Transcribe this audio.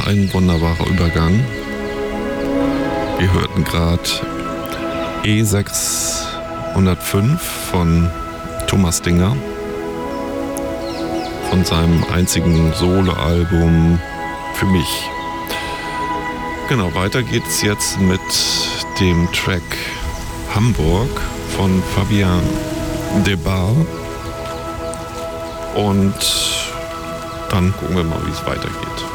war ein wunderbarer Übergang. Wir hörten gerade E605 von Thomas Dinger von seinem einzigen Soloalbum Für mich. Genau, weiter geht's jetzt mit dem Track Hamburg von Fabian Debar. Und dann gucken wir mal, wie es weitergeht.